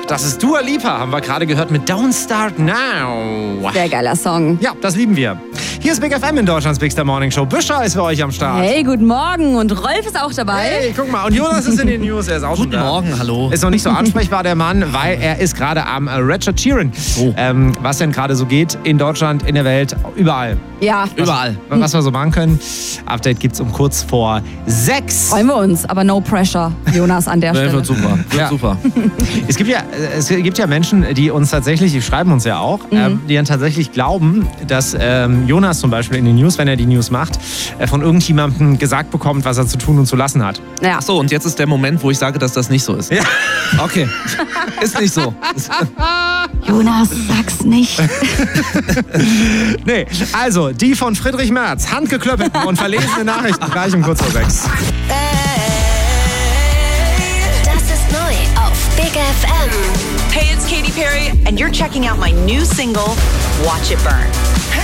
Das ist Dua Lipa, haben wir gerade gehört mit Don't Start Now. Sehr geiler Song. Ja, das lieben wir. Hier ist Big FM in Deutschlands Bigster Morning Show. Büscher ist für euch am Start. Hey, guten Morgen. Und Rolf ist auch dabei. Hey, guck mal. Und Jonas ist in den News. Er ist auch schon da. Guten Morgen, hallo. Ist noch nicht so ansprechbar, der Mann, weil er ist gerade am Recherchieren. Oh. Was denn gerade so geht in Deutschland, in der Welt, überall. Ja, Überall. Was wir so machen können. Update gibt's um kurz vor 6. freuen wir uns. Aber no pressure, Jonas, an der Stelle. Wird super. Ja. Super. Es gibt ja Menschen, die uns tatsächlich, die schreiben uns ja auch, die dann tatsächlich glauben, dass Jonas zum Beispiel in den News, wenn er die News macht, von irgendjemandem gesagt bekommt, was er zu tun und zu lassen hat. Ja. Achso, und jetzt ist der Moment, wo ich sage, dass das nicht so ist. Ja. Okay. Ist nicht so. Jonas, sag's nicht. Nee, also die von Friedrich Merz, handgeklöppelten und verlesene Nachrichten gleich um kurz vor 6. Das ist neu auf Big FM. Hey, it's Katy Perry, and you're checking out my new single, Watch It Burn.